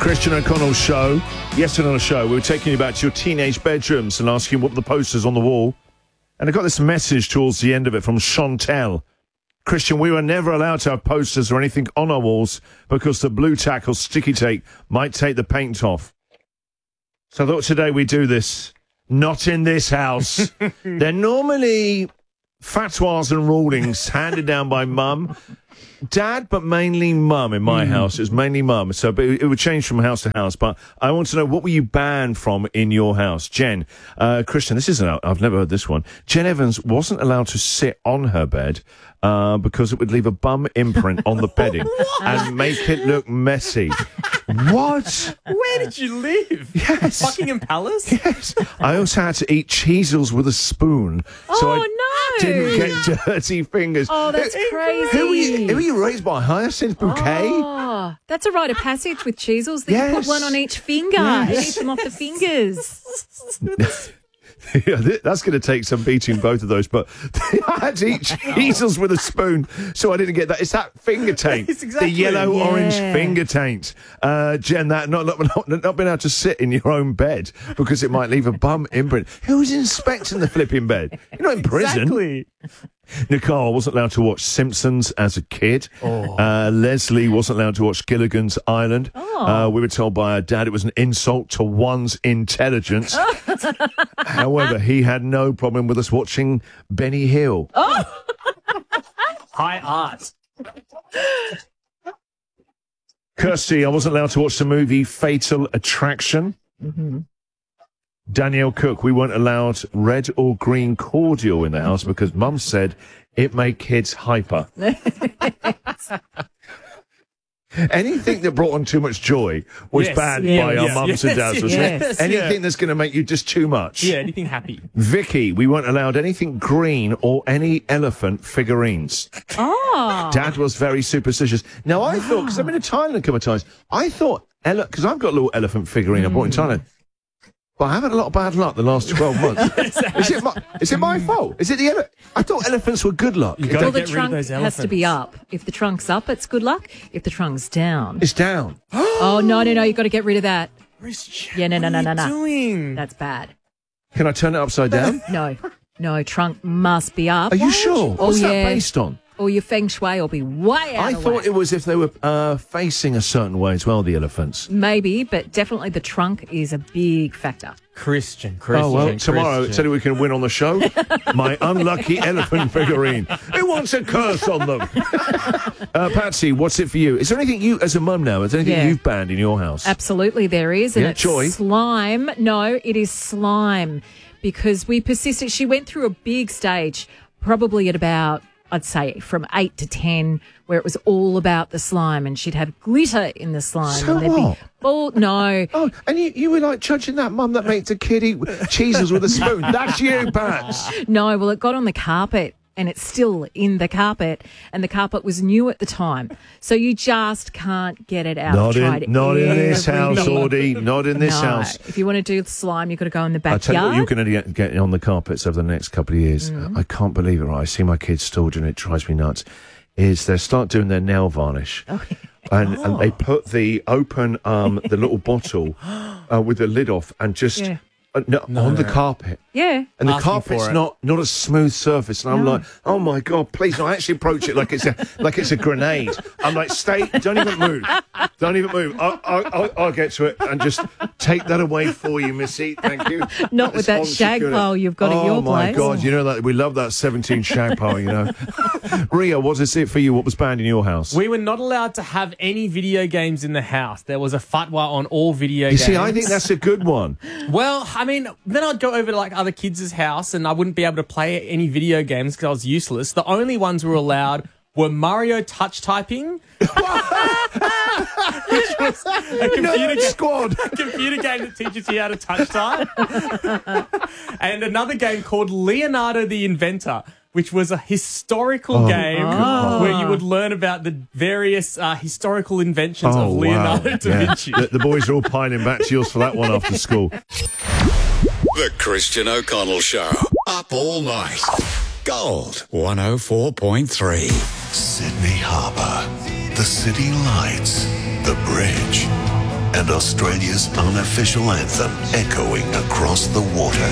Christian O'Connell's show. Yesterday on the show, we were taking you back to your teenage bedrooms and asking what were the posters on the wall. And I got this message towards the end of it from Chantel. Christian, we were never allowed to have posters or anything on our walls because the blue tack or sticky tape might take the paint off. So I thought today we do this. Not in this house. They're normally fatwas and rulings handed down by mum. Dad, but mainly mum in my house. It was mainly mum. So but it would change from house to house. But I want to know, what were you banned from in your house? Jen, Christian, this isn't, I've never heard this one. Jen Evans wasn't allowed to sit on her bed because it would leave a bum imprint on the bedding and make it look messy. What? Where did you live? Yes. Buckingham Palace? Yes. I also had to eat cheesels with a spoon. So I didn't get dirty fingers. Oh, that's crazy. Who were you raised by? Hyacinth Bouquet? Oh, that's a rite of passage with cheesels that you put one on each finger and eat them off the fingers. Yeah, that's going to take some beating, both of those. But I had to eat cheesels with a spoon, so I didn't get that. It's that finger taint, exactly. the yellow-orange finger taint. Jen, that not being able to sit in your own bed because it might leave a bum imprint. Who's inspecting the flipping bed? You're not in prison. Exactly. Nicole wasn't allowed to watch Simpsons as a kid. Leslie wasn't allowed to watch Gilligan's Island. We were told by our dad it was an insult to one's intelligence. However, he had no problem with us watching Benny Hill. High art. Kirsty, I wasn't allowed to watch the movie Fatal Attraction. Danielle Cook, we weren't allowed red or green cordial in the house because Mum said it made kids hyper. Anything that brought on too much joy was banned by our mums and dads, wasn't it? Anything that's going to make you just too much. Yeah, anything happy. Vicky, we weren't allowed anything green or any elephant figurines. Dad was very superstitious. Now, I thought, because I've been to Thailand a couple of times, I thought, because I've got a little elephant figurine I bought in Thailand. But I haven't had a lot of bad luck the last 12 months. Is it my fault? Is it the elephant? I thought elephants were good luck. Well, the trunk has to be up. If the trunk's up, it's good luck. If the trunk's down. It's down. Oh, no, you've got to get rid of that. Yeah, no. What are you doing? That's bad. Can I turn it upside down? No, trunk must be up. Are you sure? What's that yeah. based on? Or your feng shui will be way out I of thought whack. it was if they were facing a certain way as well, the elephants. Maybe, but definitely the trunk is a big factor. Christian. Oh, well, tomorrow, tell you we can win on the show. My unlucky elephant figurine. Who wants a curse on them? Patsy, what's it for you? Is there anything you, as a mum now, is there anything you've banned in your house? Absolutely there is. And it's Joy? slime. No, it is slime. Because we persisted. She went through a big stage, probably at about, I'd say, from 8 to 10, where it was all about the slime, and she'd have glitter in the slime. So and there'd what? Be no. Oh, and you were like judging that mum that makes a kid eat cheeses with a spoon. That's you, Pats. No, well, it got on the carpet, and it's still in the carpet, and the carpet was new at the time. So you just can't get it out. Not in this house, Audie. Not in this house. If you want to do slime, you've got to go in the backyard. I tell you what, you're going to get on the carpets over the next couple of years. I can't believe it. Right? I see my kids still doing it. It drives me nuts. Is they start doing their nail varnish. And they put the the little bottle with the lid off and just on the carpet. Yeah. And the carpet's not a smooth surface. And I'm like, oh my God, please. No, I actually approach it like it's a grenade. I'm like, stay, don't even move. Don't even move. I'll get to it and just take that away for you, Missy. Thank you. Not with that shag pile you've got at your place. Oh my God, you know that we love that 17 shag pile, you know. Ria, what is it for you? What was banned in your house? We were not allowed to have any video games in the house. There was a fatwa on all video games. You see, I think that's a good one. Well, I mean, then I'd go over to like other kids' house and I wouldn't be able to play any video games because I was useless. The only ones we were allowed were Mario touch typing, which was a computer game that teaches you how to touch type, and another game called Leonardo the Inventor, which was a historical game where you would learn about the various historical inventions of Leonardo da Vinci. The boys are all piling back to yours for that one after school. The Christian O'Connell Show. Up all night. Gold 104.3. Sydney Harbour, the city lights, the bridge, and Australia's unofficial anthem echoing across the water.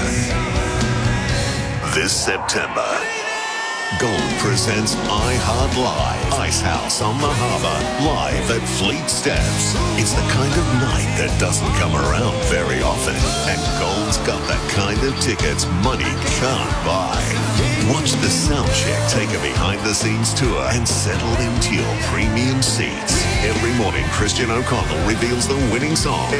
This September, Gold presents iHeart Live, Icehouse on the Harbour, live at Fleet Steps. It's the kind of night that doesn't come around very often, and Gold's got the kind of tickets money can't buy. Watch the soundcheck take a behind-the-scenes tour and settle into your premium seats. Every morning, Christian O'Connell reveals the winning song.